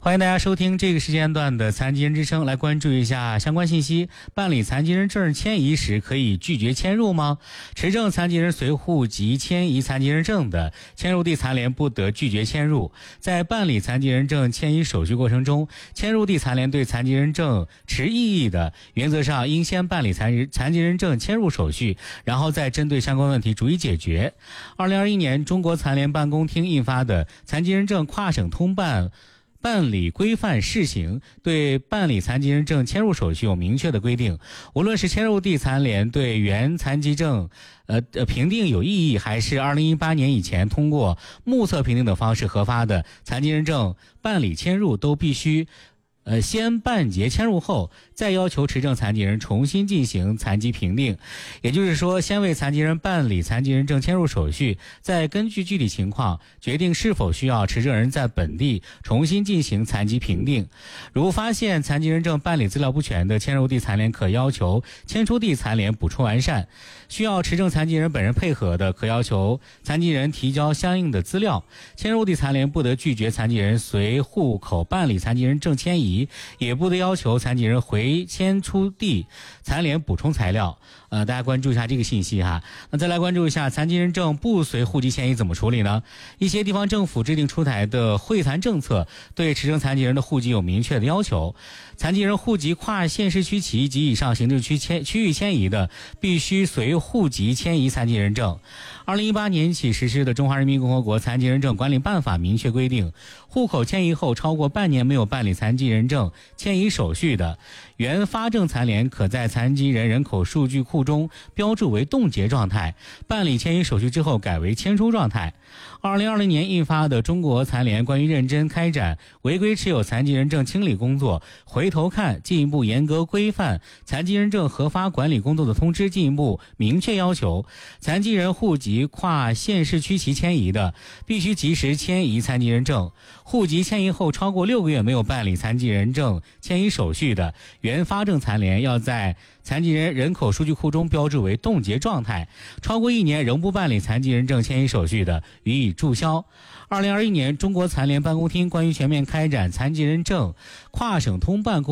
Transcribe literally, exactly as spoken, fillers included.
欢迎大家收听这个时间段的残疾人之声，来关注一下相关信息。办理残疾人证迁移时可以拒绝迁入吗？持证残疾人随户籍迁移残疾人证的，迁入地残联不得拒绝迁入。在办理残疾人证迁移手续过程中，迁入地残联对残疾人证持异议的，原则上应先办理残疾残疾人证迁入手续，然后再针对相关问题逐一解决。二零二一年，中国残联办公厅印发的《残疾人证跨省通办办理规范试行》对办理残疾人证迁入手续有明确的规定，无论是迁入地残联对原残疾证呃呃评定有异议，还是二零一八年以前通过目测评定的方式核发的残疾人证办理迁入，都必须呃，先办结迁入后，再要求持证残疾人重新进行残疾评定。也就是说，先为残疾人办理残疾人证迁入手续，再根据具体情况决定是否需要持证人在本地重新进行残疾评定。如发现残疾人证办理资料不全的，迁入地残联可要求迁出地残联补充完善。需要持证残疾人本人配合的，可要求残疾人提交相应的资料。迁入地残联不得拒绝残疾人随户口办理残疾人证迁移，也不得要求残疾人回迁出地残联补充材料。呃，大家关注一下这个信息哈。那再来关注一下残疾人证不随户籍迁移怎么处理呢？一些地方政府制定出台的惠残政策对持证残疾人的户籍有明确的要求。残疾人户籍跨县市区起及以上行政区迁区域迁移的，必须随户籍迁移残疾人证。二零一八年起实施的《中华人民共和国残疾人证管理办法》明确规定，户口迁移后超过半年没有办理残疾人证迁移手续的，原发证残联可在残疾人人口数据库中标注为冻结状态，办理迁移手续之后改为迁出状态。二零二零年印发的《中国残联关于认真开展违规持有残疾人证清理工作回头看进一步严格规范残疾人证核发管理工作的通知》进一步明确要求，残疾人户籍跨县市区其迁移的，必须及时迁移残疾人证。户籍迁移后超过六个月没有办理残疾人证迁移手续的，原发证残联要在残疾人人口数据库中标注为冻结状态，超过一年仍不办理残疾人证迁移手续的，予以注销。二零二一年，中国残联办公厅关于全面开展残疾人证跨省通办工